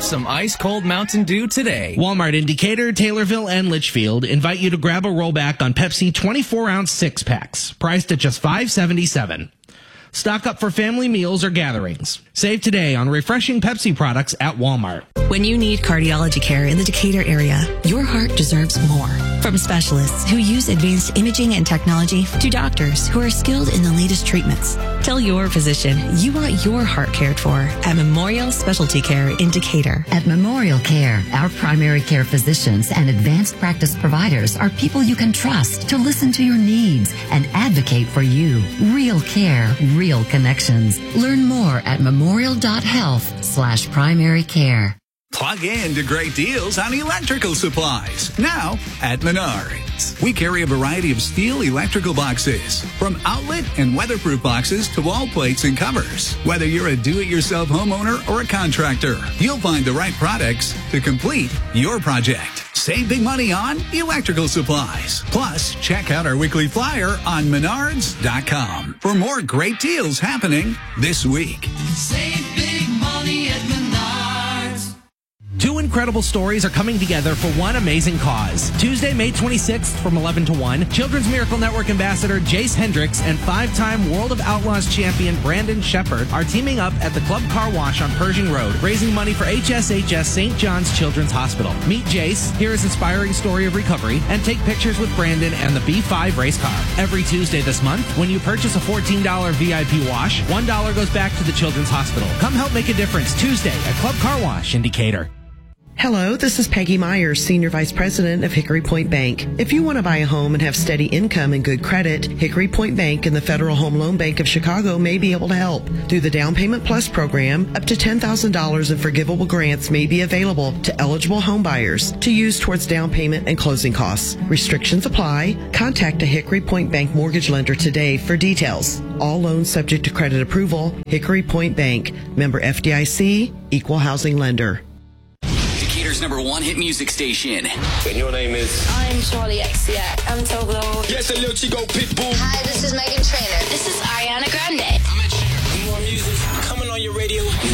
yourself some ice-cold Mountain Dew today. Walmart in Decatur, Taylorville, and Litchfield invite you to grab a rollback on Pepsi 24-ounce six-packs, priced at just $5.77. Stock up for family meals or gatherings. Save today on refreshing Pepsi products at Walmart. When you need cardiology care in the Decatur area, your heart deserves more. From specialists who use advanced imaging and technology to doctors who are skilled in the latest treatments. Tell your physician you want your heart cared for at Memorial Specialty Care in Decatur. At Memorial Care, our primary care physicians and advanced practice providers are people you can trust to listen to your needs and advocate for you. Real care, real connections. Learn more at memorial.health/primary care. Plug in to great deals on electrical supplies. Now at Menards. We carry a variety of steel electrical boxes, from outlet and weatherproof boxes to wall plates and covers. Whether you're a do-it-yourself homeowner or a contractor, you'll find the right products to complete your project. Save big money on electrical supplies. Plus, check out our weekly flyer on Menards.com for more great deals happening this week. Save big money at Menards. Two incredible stories are coming together for one amazing cause. Tuesday, May 26th from 11 to 1, Children's Miracle Network Ambassador Jace Hendricks and five-time World of Outlaws champion Brandon Shepard are teaming up at the Club Car Wash on Pershing Road, raising money for HSHS St. John's Children's Hospital. Meet Jace, hear his inspiring story of recovery, and take pictures with Brandon and the B5 race car. Every Tuesday this month, when you purchase a $14 VIP wash, $1 goes back to the Children's Hospital. Come help make a difference Tuesday at Club Car Wash in Decatur. Hello, this is Peggy Myers, Senior Vice President of Hickory Point Bank. If you want to buy a home and have steady income and good credit, Hickory Point Bank and the Federal Home Loan Bank of Chicago may be able to help. Through the Down Payment Plus program, up to $10,000 in forgivable grants may be available to eligible home buyers to use towards down payment and closing costs. Restrictions apply. Contact a Hickory Point Bank mortgage lender today for details. All loans subject to credit approval. Hickory Point Bank, member FDIC, equal housing lender. Decatur's #1 hit music station. And your name is? I'm Charlie XCX. I'm Toglo. Yes, a little Chico Pitbull. Hi, this is Megan Trainor. This is Ariana Grande. I'm Ed Sheeran. More music coming on your radio